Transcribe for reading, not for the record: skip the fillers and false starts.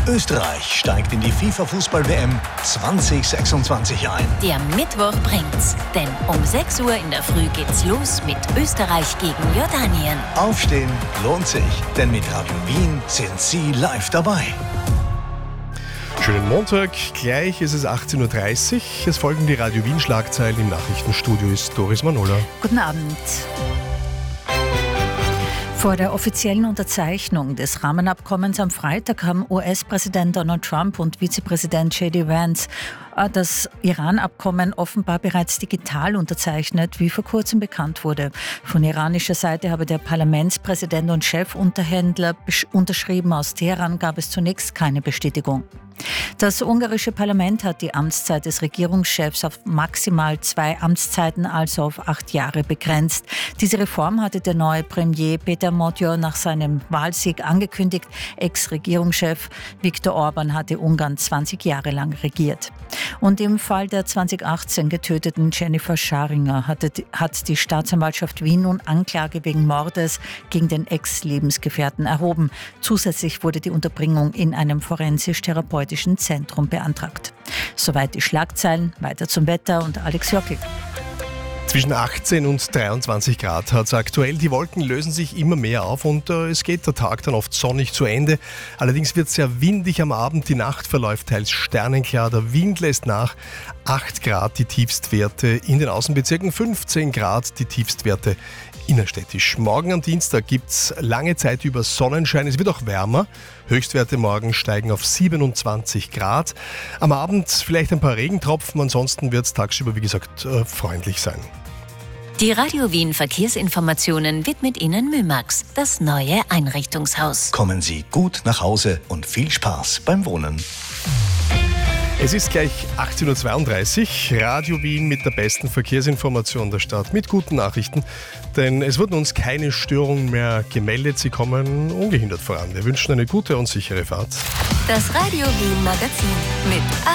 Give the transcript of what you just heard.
Österreich steigt in die FIFA-Fußball-WM 2026 ein. Der Mittwoch bringt's, denn um 6 Uhr in der Früh geht's los mit Österreich gegen Jordanien. Aufstehen lohnt sich, denn mit Radio Wien sind Sie live dabei. Schönen Montag, gleich ist es 18.30 Uhr. Es folgen die Radio Wien Schlagzeilen. Im Nachrichtenstudio ist Doris Manola. Guten Abend. Vor der offiziellen Unterzeichnung des Rahmenabkommens am Freitag haben US-Präsident Donald Trump und Vizepräsident J.D. Vance das Iran-Abkommen offenbar bereits digital unterzeichnet, wie vor kurzem bekannt wurde. Von iranischer Seite habe der Parlamentspräsident und Chefunterhändler unterschrieben. Aus Teheran gab es zunächst keine Bestätigung. Das ungarische Parlament hat die Amtszeit des Regierungschefs auf maximal 2 Amtszeiten, also auf 8 Jahre, begrenzt. Diese Reform hatte der neue Premier Peter Magyar nach seinem Wahlsieg angekündigt. Ex-Regierungschef Viktor Orban hatte Ungarn 20 Jahre lang regiert. Und im Fall der 2018 getöteten Jennifer Scharinger hat die Staatsanwaltschaft Wien nun Anklage wegen Mordes gegen den Ex-Lebensgefährten erhoben. Zusätzlich wurde die Unterbringung in einem forensisch-therapeutischen Zentrum beantragt. Soweit die Schlagzeilen. Weiter zum Wetter und Alex Jockel. Zwischen 18 und 23 Grad hat es aktuell. Die Wolken lösen sich immer mehr auf und es geht der Tag dann oft sonnig zu Ende. Allerdings wird es sehr windig am Abend. Die Nacht verläuft teils sternenklar. Der Wind lässt nach. 8 Grad die Tiefstwerte in den Außenbezirken, 15 Grad die Tiefstwerte innerstädtisch. Morgen am Dienstag gibt es lange Zeit über Sonnenschein. Es wird auch wärmer. Höchstwerte morgen steigen auf 27 Grad. Am Abend vielleicht ein paar Regentropfen. Ansonsten wird es tagsüber, wie gesagt, freundlich sein. Die Radio Wien Verkehrsinformationen widmet Ihnen Mymax, das neue Einrichtungshaus. Kommen Sie gut nach Hause und viel Spaß beim Wohnen. Es ist gleich 18.32 Uhr. Radio Wien mit der besten Verkehrsinformation der Stadt, mit guten Nachrichten. Denn es wurden uns keine Störungen mehr gemeldet. Sie kommen ungehindert voran. Wir wünschen eine gute und sichere Fahrt. Das Radio Wien Magazin mit